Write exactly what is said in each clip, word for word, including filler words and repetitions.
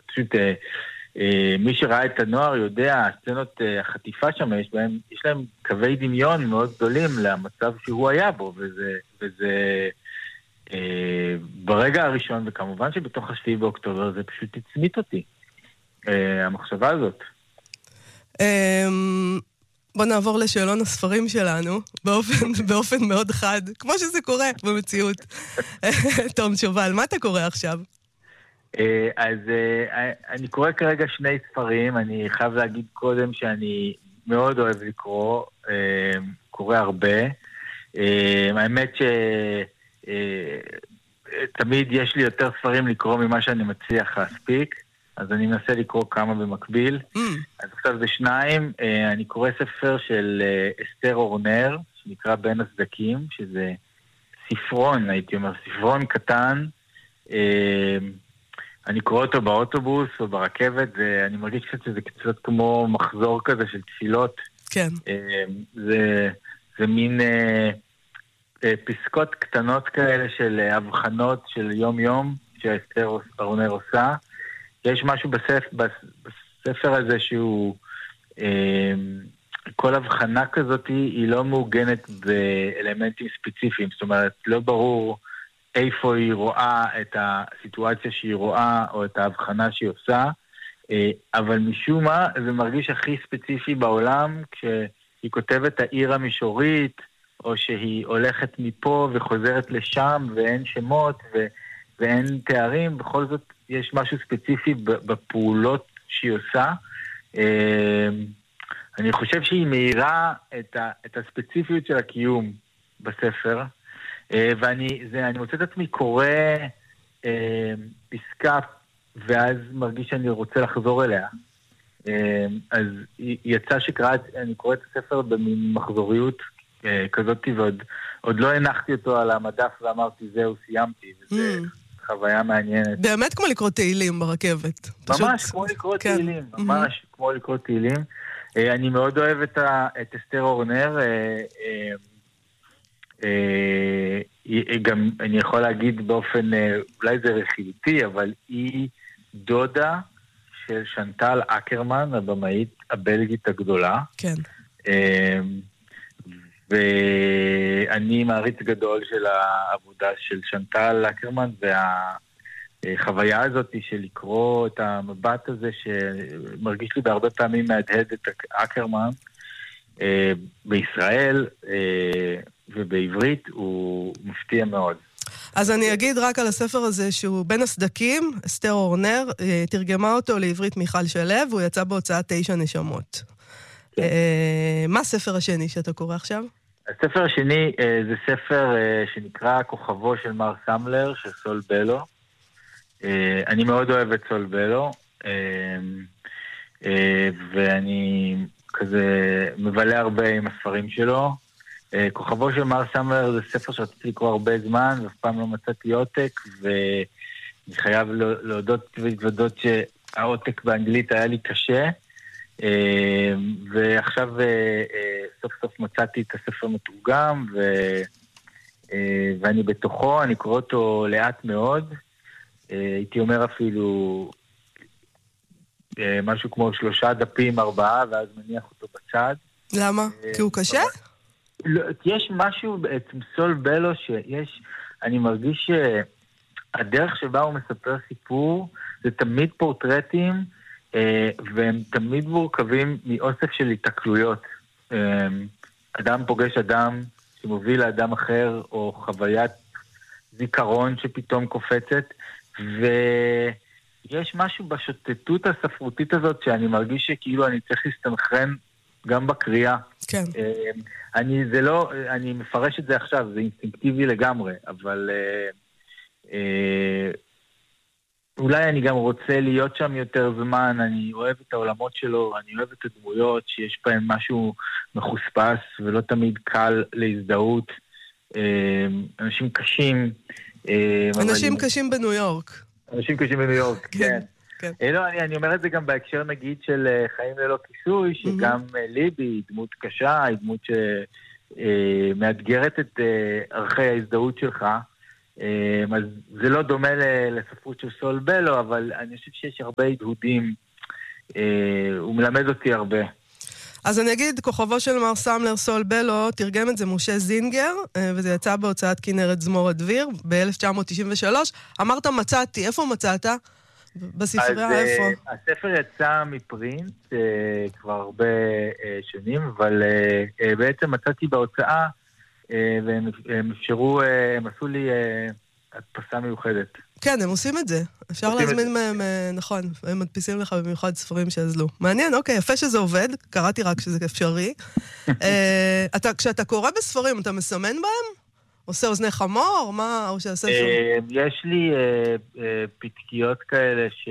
פשוט, מי שראה את הנוער יודע, הסצנות החטיפה שם, יש להם, יש להם קווי דמיון מאוד גדולים למצב שהוא היה בו, וזה, וזה ברגע הראשון, וכמובן שבתוך השביעי באוקטובר, זה פשוט הצמית אותי, המחשבה הזאת. בוא נעבור לשאלון הספרים שלנו, באופן, באופן מאוד חד, כמו שזה קורה במציאות. תום שובל, מה אתה קורא עכשיו? אז אני קורא כרגע שני ספרים, אני חייב להגיד קודם שאני מאוד אוהב לקרוא, קורא הרבה. האמת שתמיד יש לי יותר ספרים לקרוא ממה שאני מצליח להספיק, אז אני מנסה לקרוא כמה במקביל. Mm. אז עכשיו בשניים, אני קורא ספר של אסתר אורנר, שנקרא בין הסדקים, שזה ספרון, הייתי אומר, ספרון קטן. אני קורא אותו באוטובוס או ברכבת, ואני מרגיש קצת שזה קצת כמו מחזור כזה של תפילות. כן. זה, זה מין פסקות קטנות כאלה של הבחנות של יום-יום, שאסתר אורנר עושה. יש משהו בספר, בספר הזה שהוא, אה, כל הבחנה כזאת היא לא מעוגנת באלמנטים ספציפיים, זאת אומרת, לא ברור איפה היא רואה את הסיטואציה שהיא רואה או את ההבחנה שהיא עושה, אה, אבל משום מה זה מרגיש הכי ספציפי בעולם כשהיא כותבת העיר המישורית, או שהיא הולכת מפה וחוזרת לשם ואין שמות ו, ואין תארים, בכל זאת יש משהו ספציפי בפעולות שהיא עושה. אני חושב שהיא מאירה את, ה, את הספציפיות של הקיום בספר, ואני זה, אני מוצא את עצמי קורא פסקה, ואז מרגיש שאני רוצה לחזור אליה. אז יצא שקראת, אני קורא את הספר במין מחזוריות כזאת, ועוד עוד לא הנחתי אותו על המדף ואמרתי, זהו, סיימתי, וזה... חוויה מעניינת. באמת כמו לקרוא תהילים ברכבת. ממש כמו לקרוא תהילים, ממש כמו לקרוא תהילים. אני מאוד אוהב את אסתר אורנר. גם אני יכול להגיד באופן, אולי זה רכילותי, אבל היא דודה של שנטל אקרמן, הבמאית הבלגית הגדולה. כן. ואני מעריץ גדול של העבודה של שנטל אקרמן, והחוויה הזאת של לקרוא את המבט הזה שמרגיש לי בהרבה פעמים מהדהד את אקרמן בישראל ובעברית, הוא מפתיע מאוד. אז אני אגיד רק על הספר הזה שהוא בין הסדקים, אסתר אורנר, תרגמה אותו לעברית מיכל שלו, והוא יצא בהוצאת תשע נשמות. מה הספר השני שאתה קורא עכשיו? הספר השני זה ספר שנקרא כוכבו של מר סמלר, של סול בלו. אני מאוד אוהב את סול בלו, ואני כזה מבלה הרבה עם הספרים שלו. כוכבו של מר סמלר זה ספר שרציתי לקרוא הרבה זמן, ואף פעם לא מצאתי עותק, ואני חייב להודות ולהודות שהעותק באנגלית היה לי קשה, ועכשיו סוף סוף מצאתי את הספר מתורגם, ואני בתוכו, אני קורא אותו לאט מאוד, הייתי אומר אפילו משהו כמו שלושה דפים, ארבעה, ואז מניח אותו בצד. למה? כי הוא קשה? יש משהו בעצם סול בלו שיש, אני מרגיש שהדרך שבה הוא מספר סיפור, זה תמיד פורטרטים, והם תמיד מורכבים מאוסף של התקלויות. אדם פוגש אדם שמוביל לאדם אחר, או חוויית זיכרון שפתאום קופצת, ויש משהו בשוטטות הספרותית הזאת, שאני מרגיש שכאילו אני צריך להסתנכרן גם בקריאה. כן. אני, זה לא, אני מפרש את זה עכשיו, זה אינסטינקטיבי לגמרי, אבל אולי אני גם רוצה להיות שם יותר זמן, אני אוהב את העולמות שלו, אני אוהב את הדמויות שיש בהם משהו מחוספס ולא תמיד קל להזדהות. אנשים קשים. אנשים אבל... קשים בניו יורק. אנשים קשים בניו יורק, כן. כן. כן. לא, אני, אני אומר את זה גם בהקשר נגיד של חיים ללא כיסוי, שגם mm-hmm. ליבי היא דמות קשה, היא דמות שמאתגרת את ערכי ההזדהות שלך. אז זה לא דומה לספרות של סול בלו, אבל אני חושב שיש הרבה הדהודים, הוא מלמד אותי הרבה. אז אני אגיד, כוכבו של מר סמלר סול בלו, תרגם את זה משה זינגר, וזה יצא בהוצאת כנרת זמור הדביר, ב-אלף תשע מאות תשעים ושלוש. אמרת מצאתי, איפה מצאת? בספרייה, איפה? הספר יצא מפרינט כבר הרבה שנים, אבל בעצם מצאתי בהוצאה, והם אפשרו, הם עשו לי הדפסה מיוחדת. כן, הם עושים את זה. אפשר להזמין מהם, נכון, הם מדפיסים לך במיוחד ספרים שאזלו. מעניין, אוקיי, יפה שזה עובד, קראתי רק שזה אפשרי. כשאתה קורא בספרים, אתה מסמן בהם? עושה אוזני חמור? מה, או שהספר? יש לי פתקיות כאלה ש...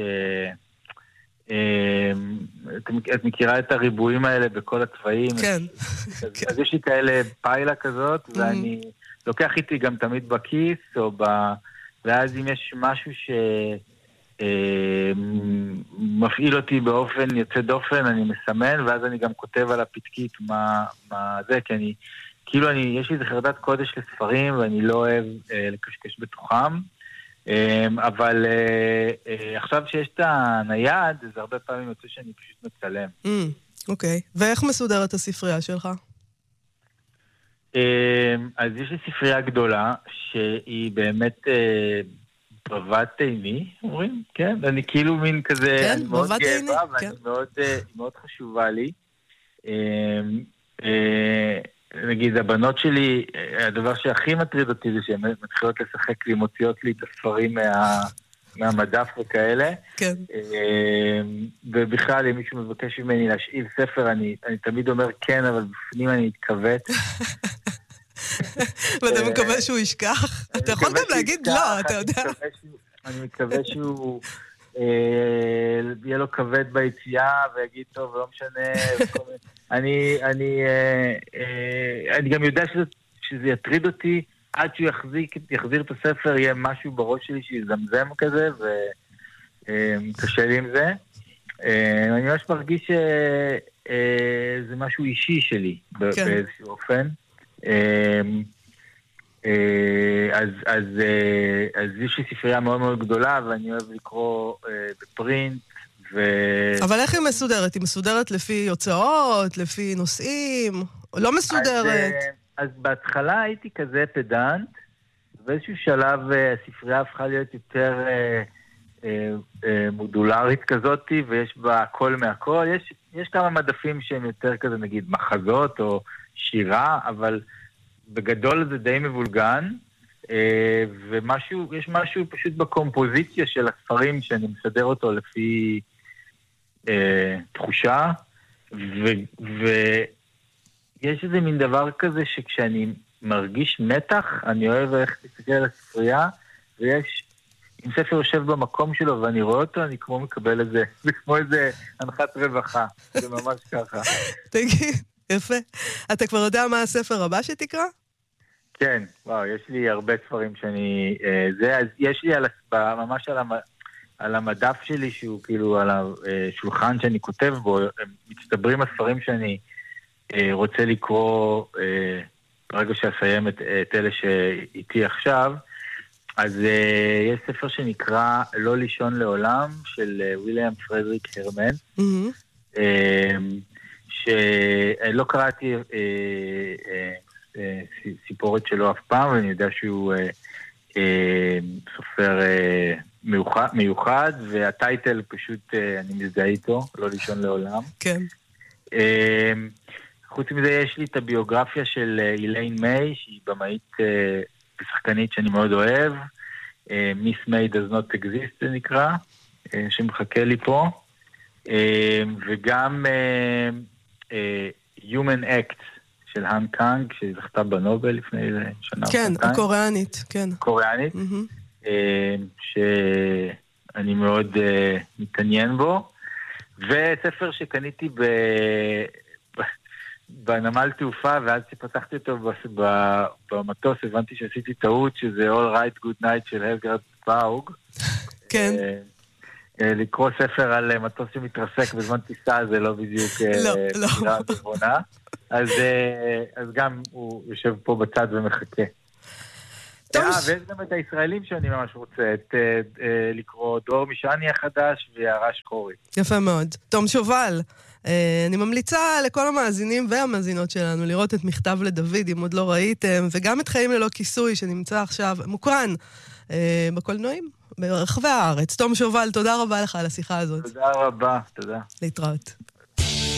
את מכירה את הריבועים האלה בכל הצבעים? כן. אז יש לי כאלה פיילה כזאת, ואני לוקח איתי גם תמיד בכיס, או ב... ואז אם יש משהו שמפעיל אותי באופן יוצא דופן, אני מסמן, ואז אני גם כותב על הפתקית מה, מה זה, כי אני, כאילו אני, יש לי איזה חרדת קודש לספרים, ואני לא אוהב אה, לקשקש בתוכם, אה, אבל אה, אה, עכשיו שיש את הנייד, אז הרבה פעמים יוצא שאני פשוט מצלם. אוקיי, mm, okay. ואיך מסודרת הספרייה שלך? אז יש לי ספרייה גדולה, שהיא באמת בבת עיני, אומרים, כן? אני כאילו מין כזה, כן, אני מאוד גאה בה, ואני מאוד, מאוד חשובה לי. נגיד, הבנות שלי, הדבר שהכי מטריד אותי זה שהן מתחילות לשחק לי, מוציאות לי את הספרים מה... מהמדף וכאלה. כן. ובכלל, אם מישהו מבקש ממני להשאיל ספר, אני, אני תמיד אומר כן, אבל בפנים אני אתכווץ. ואתה מקווה שהוא ישכח? אתה יכול גם להגיד לא, אתה יודע. אני מקווה שהוא יהיה לו כבד ביציאה, ויגיד טוב, לא משנה. אני, אני, אני גם יודע שזה יטריד אותי, עד שהוא יחזיק, יחזיר את הספר, יהיה משהו בראש שלי שיזמזם כזה, וקשה לי עם זה. אני ממש מרגיש שזה משהו אישי שלי, באיזשהו אופן. אז, אז, אז יש לי ספרייה מאוד מאוד גדולה, ואני אוהב לקרוא בפרינט, ו... אבל איך היא מסודרת? היא מסודרת לפי הוצאות, לפי נושאים? לא מסודרת? אז, אז בהתחלה הייתי כזה פדנט, באיזשהו שלב הספרייה הפכה להיות יותר אה, אה, אה, מודולרית כזאת, ויש בה הכל מהכל. יש, יש כמה מדפים שהם יותר כזה, נגיד, מחזות או שירה, אבל בגדול זה די מבולגן, אה, ומשהו, יש משהו פשוט בקומפוזיציה של הספרים, שאני מסדר אותו לפי אה, תחושה, ו... ו יש איזה מין דבר כזה שכשאני מרגיש מתח, אני אוהב איך להסתכל על הספרייה, ויש, אם ספר יושב במקום שלו ואני רואה אותו, אני כמו מקבל את זה, זה כמו איזה הנחת רווחה, זה ממש ככה. תגיד, יפה. אתה כבר יודע מה הספר הבא שתקרא? כן, וואו, יש לי הרבה ספרים שאני, זה, אז יש לי על, ממש על, על המדף שלי, שהוא כאילו על השולחן שאני כותב בו, מצטברים הספרים שאני, רוצה לקרוא ברגע שאסיים את, את אלה שאיתי עכשיו. אז יש ספר שנקרא לא לישון לעולם של וויליאם פרדריק הרמן, mm-hmm. שלא קראתי סיפורת שלו אף פעם, ואני יודע שהוא סופר מיוחד, מיוחד, והטייטל פשוט אני מזדהה איתו, לא לישון לעולם. כן. חוץ מזה יש לי את הביוגרפיה של איליין מיי, שהיא במאית ושחקנית שאני מאוד אוהב. מיס מיי does not exist זה נקרא, שמחכה לי פה. וגם Human Act של האן קאנג, שזכתה בנובל לפני שנה. כן, הקוריאנית, כן. קוריאנית, שאני מאוד מתעניין בו. וספר שקניתי ב... בנמל תעופה, ואז שפתחתי אותו במטוס, הבנתי שעשיתי טעות, שזה All Right Good Night של הלגרד פאוג. כן. לקרוא ספר על מטוס שמתרסק בזמן טיסה, זה לא בדיוק בחירה נכונה. אז גם הוא יושב פה בצד ומחכה. ויש גם את הישראלים שאני ממש רוצה, את לקרוא דור משעני החדש ויערה שחורי. יפה מאוד. תום שובל, אני ממליצה לכל המאזינים והמאזינות שלנו לראות את מכתב לדוד, אם עוד לא ראיתם, וגם את חיים ללא כיסוי שנמצא עכשיו מוקרן בקולנועים ברחבי הארץ. תום שובל, תודה רבה לך על השיחה הזאת. תודה רבה, תודה. להתראות.